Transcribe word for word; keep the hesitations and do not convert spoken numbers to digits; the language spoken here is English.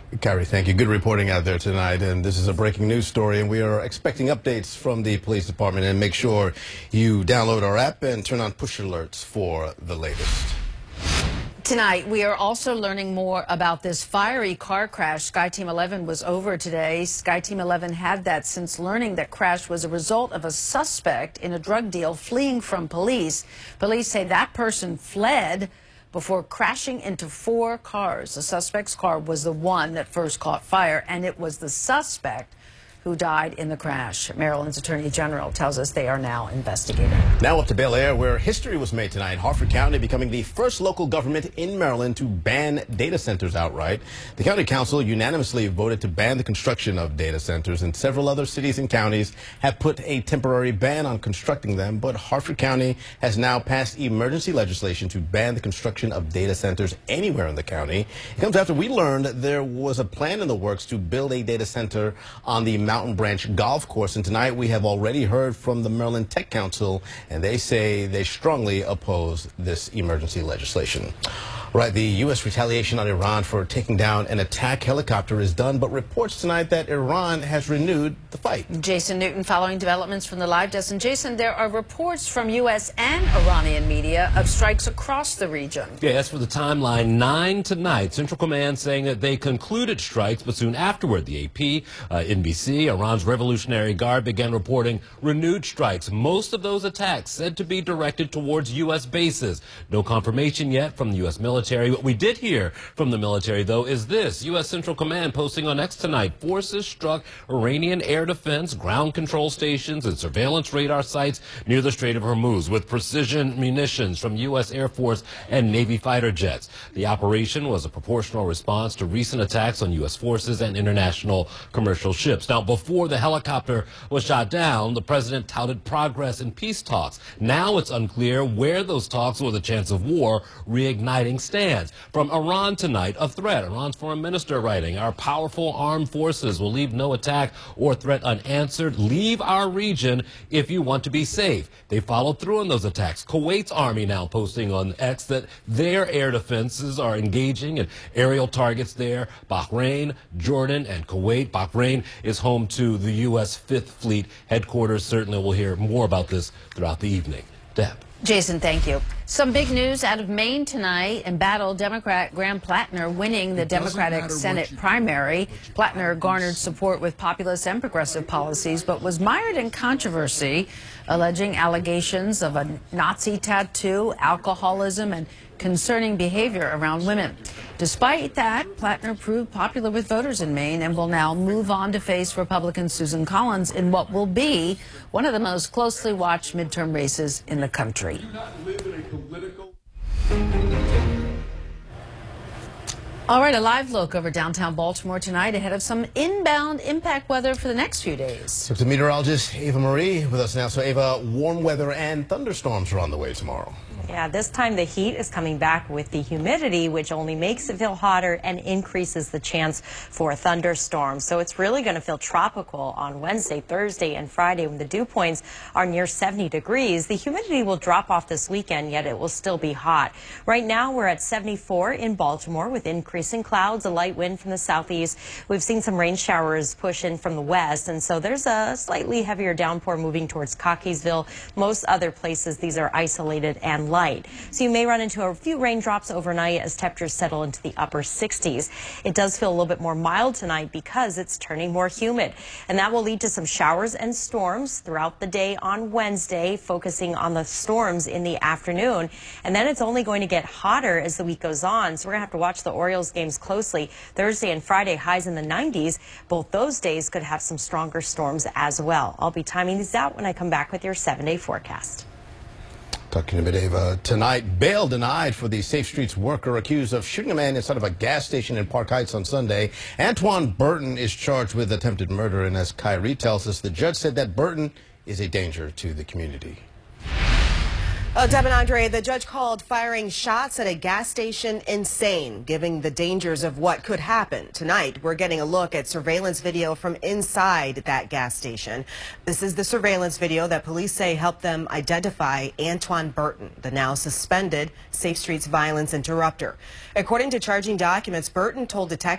Carrie, thank you. Good reporting out there tonight. And this is a breaking news story, and we are expecting updates from the police department. And make sure you download our app and turn on push alerts for the latest. Tonight, we are also learning more about this fiery car crash. SkyTeam eleven was over today. SkyTeam eleven had that since learning that crash was a result of a suspect in a drug deal fleeing from police. Police say that person fled before crashing into four cars. The suspect's car was the one that first caught fire, and it was the suspect who died in the crash. Maryland's Attorney General tells us they are now investigating. Now up to Bel Air, where history was made tonight. Harford County becoming the first local government in Maryland to ban data centers outright. The county council unanimously voted to ban the construction of data centers, and several other cities and counties have put a temporary ban on constructing them. But Harford County has now passed emergency legislation to ban the construction of data centers anywhere in the county. It comes after we learned there was a plan in the works to build a data center on the Mountain Branch Golf Course, and tonight we have already heard from the Maryland Tech Council, and they say they strongly oppose this emergency legislation. Right, the U S retaliation on Iran for taking down an attack helicopter is done, but reports tonight that Iran has renewed the fight. Jason Newton following developments from the live desk. And Jason, there are reports from U S and Iranian media of strikes across the region. Yeah, as for the timeline, nine tonight. Central Command saying that they concluded strikes, but soon afterward, the A P, uh, N B C, Iran's Revolutionary Guard began reporting renewed strikes. Most of those attacks said to be directed towards U S bases. No confirmation yet from the U S military. What we did hear from the military, though, is this. U S Central Command posting on X tonight. Forces struck Iranian air defense, ground control stations, and surveillance radar sites near the Strait of Hormuz with precision munitions from U S Air Force and Navy fighter jets. The operation was a proportional response to recent attacks on U S forces and international commercial ships. Now, before the helicopter was shot down, the president touted progress in peace talks. Now it's unclear where those talks or the chance of war reigniting stands. From Iran tonight, a threat. Iran's foreign minister writing, our powerful armed forces will leave no attack or threat unanswered. Leave our region if you want to be safe. They followed through on those attacks. Kuwait's army now posting on X that their air defenses are engaging in aerial targets there. Bahrain, Jordan, and Kuwait. Bahrain is home to the U S Fifth Fleet headquarters. Certainly we'll hear more about this throughout the evening. Deb. Jason, thank you. Some big news out of Maine tonight. Embattled Democrat Graham Plattner winning the Democratic Senate primary. Plattner garnered support with populist and progressive policies, but was mired in controversy, alleging allegations of a Nazi tattoo, alcoholism, and concerning behavior around women. Despite that, Plattner proved popular with voters in Maine and will now move on to face Republican Susan Collins in what will be one of the most closely watched midterm races in the country. All right, a live look over downtown Baltimore tonight ahead of some inbound impact weather for the next few days. So to meteorologist Ava Marie with us now. So Ava, warm weather and thunderstorms are on the way tomorrow. Yeah, this time the heat is coming back with the humidity, which only makes it feel hotter and increases the chance for thunderstorms. So it's really going to feel tropical on Wednesday, Thursday, and Friday when the dew points are near seventy degrees. The humidity will drop off this weekend, yet it will still be hot. Right now we're at seventy-four in Baltimore with increasing clouds, a light wind from the southeast. We've seen some rain showers push in from the west, and so there's a slightly heavier downpour moving towards Cockeysville. Most other places, these are isolated and light. So you may run into a few raindrops overnight as temperatures settle into the upper sixties. It does feel a little bit more mild tonight because it's turning more humid, and that will lead to some showers and storms throughout the day on Wednesday, focusing on the storms in the afternoon. And then it's only going to get hotter as the week goes on, so we're going to have to watch the Orioles games closely. Thursday and Friday, highs in the nineties. Both those days could have some stronger storms as well. I'll be timing these out when I come back with your seven-day forecast. Talking a bit, Ava. Tonight, bail denied for the Safe Streets worker accused of shooting a man inside of a gas station in Park Heights on Sunday. Antoine Burton is charged with attempted murder, and as Kyrie tells us, the judge said that Burton is a danger to the community. Oh, Deb and Andre, the judge called firing shots at a gas station insane, giving the dangers of what could happen. Tonight, we're getting a look at surveillance video from inside that gas station. This is the surveillance video that police say helped them identify Antoine Burton, the now suspended Safe Streets violence interrupter. According to charging documents, Burton told detectives